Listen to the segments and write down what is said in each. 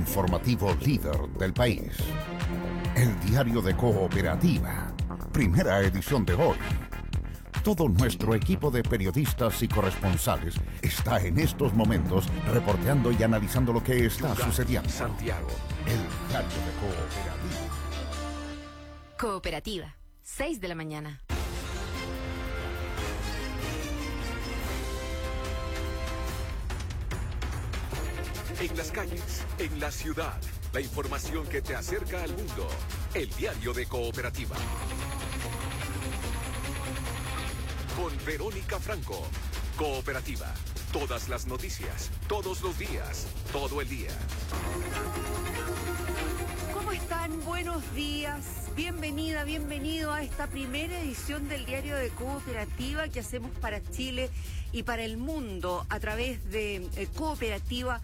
informativo líder del país. El Diario de Cooperativa, primera edición de hoy. Todo nuestro equipo de periodistas y corresponsales está en estos momentos reporteando y analizando lo que está sucediendo. Santiago. El Diario de Cooperativa. Cooperativa, 6 de la mañana. En las calles, en la ciudad, la información que te acerca al mundo. El Diario de Cooperativa. Con Verónica Franco. Cooperativa. Todas las noticias, todos los días, todo el día. ¿Cómo están? Buenos días. Bienvenida, bienvenido a esta primera edición del Diario de Cooperativa que hacemos para Chile y para el mundo a través de cooperativa.cl.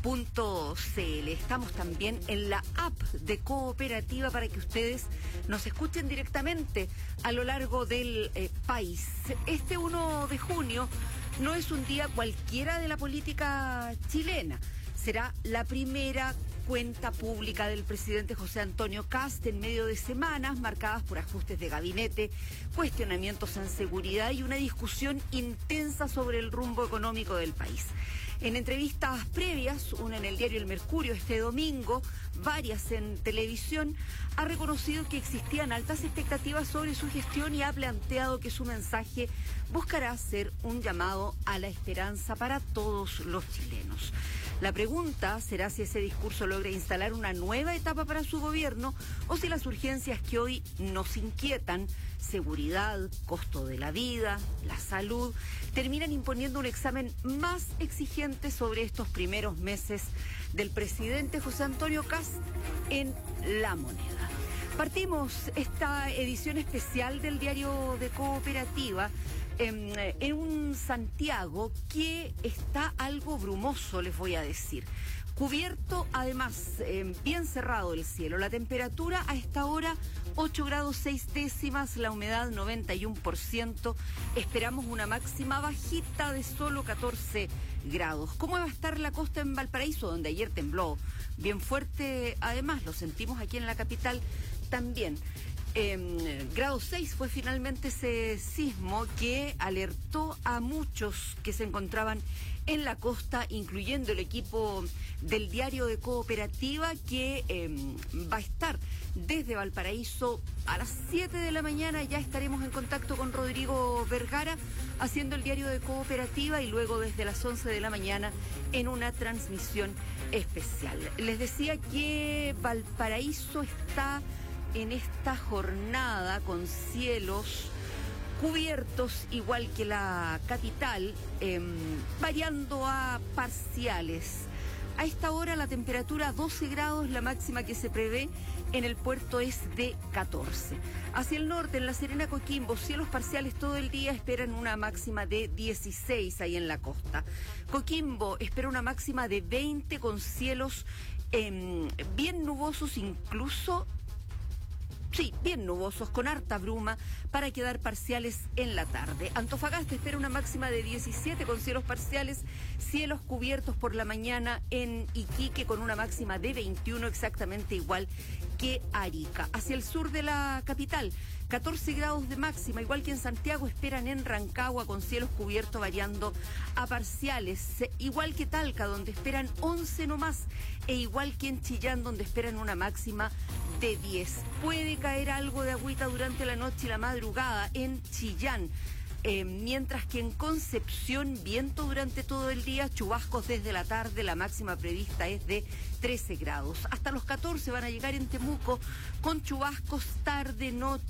Estamos también en la app de Cooperativa para que ustedes nos escuchen directamente a lo largo del país. Este 1 de junio no es un día cualquiera de la política chilena. Será la primera cuenta pública del presidente José Antonio Kast en medio de semanas marcadas por ajustes de gabinete, cuestionamientos en seguridad y una discusión intensa sobre el rumbo económico del país. En entrevistas previas, una en el diario El Mercurio este domingo, varias en televisión, ha reconocido que existían altas expectativas sobre su gestión y ha planteado que su mensaje buscará ser un llamado a la esperanza para todos los chilenos. La pregunta será si ese discurso logra instalar una nueva etapa para su gobierno o si las urgencias que hoy nos inquietan, seguridad, costo de la vida, la salud, terminan imponiendo un examen más exigente sobre estos primeros meses del presidente José Antonio Kast en La Moneda. Partimos esta edición especial del Diario de Cooperativa en un Santiago que está algo brumoso, les voy a decir. Cubierto, además, bien cerrado el cielo. La temperatura a esta hora 8 grados 6 décimas, la humedad 91%. Esperamos una máxima bajita de solo 14 grados. ¿Cómo va a estar la costa en Valparaíso, donde ayer tembló bien fuerte? Además, lo sentimos aquí en la capital también. Grado 6 fue finalmente ese sismo que alertó a muchos que se encontraban en la costa, incluyendo el equipo del Diario de Cooperativa que va a estar desde Valparaíso a las 7 de la mañana. Ya estaremos en contacto con Rodrigo Vergara haciendo el Diario de Cooperativa y luego desde las 11 de la mañana en una transmisión especial. Les decía que Valparaíso está en esta jornada con cielos cubiertos igual que la capital, variando a parciales. A esta hora la temperatura 12 grados, la máxima que se prevé en el puerto es de 14. Hacia el norte, en La Serena, Coquimbo, cielos parciales todo el día, esperan una máxima de 16 ahí en la costa. Coquimbo espera una máxima de 20 con cielos bien nubosos, incluso sí, bien nubosos, con harta bruma, para quedar parciales en la tarde. Antofagasta espera una máxima de 17 con cielos parciales, cielos cubiertos por la mañana en Iquique con una máxima de 21, exactamente igual que Arica. Hacia el sur de la capital, 14 grados de máxima, igual que en Santiago, esperan en Rancagua con cielos cubiertos variando a parciales, igual que Talca, donde esperan 11 nomás, e igual que en Chillán, donde esperan una máxima de 10. Puede caer algo de agüita durante la noche y la madrugada en Chillán. Mientras que en Concepción, viento durante todo el día, chubascos desde la tarde, la máxima prevista es de 13 grados. Hasta los 14 van a llegar en Temuco con chubascos tarde, noche.